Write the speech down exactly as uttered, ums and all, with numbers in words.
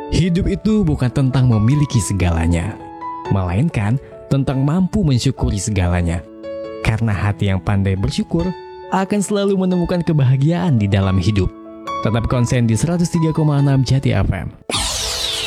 Hidup itu bukan tentang memiliki segalanya, melainkan tentang mampu mensyukuri segalanya. Karena hati yang pandai bersyukur akan selalu menemukan kebahagiaan di dalam hidup. Tetap konsen di seratus tiga koma enam Jati F M.